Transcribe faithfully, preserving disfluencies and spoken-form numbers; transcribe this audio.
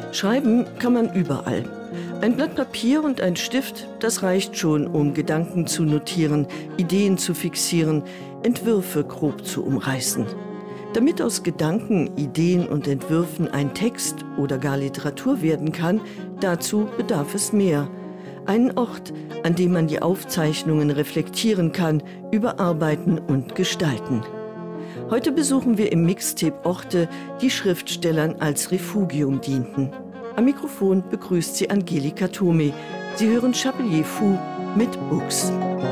Schreiben kann man überall. Ein Blatt Papier und ein Stift, das reicht schon, um Gedanken zu notieren, Ideen zu fixieren, Entwürfe grob zu umreißen. Damit aus Gedanken, Ideen und Entwürfen ein Text oder gar Literatur werden kann, dazu bedarf es mehr. Einen Ort, an dem man die Aufzeichnungen reflektieren kann, überarbeiten und gestalten. Heute besuchen wir im Mixtape Orte, die Schriftstellern als Refugium dienten. Am Mikrofon begrüßt sie Angelika Tome. Sie hören Chapelier Fou mit Books.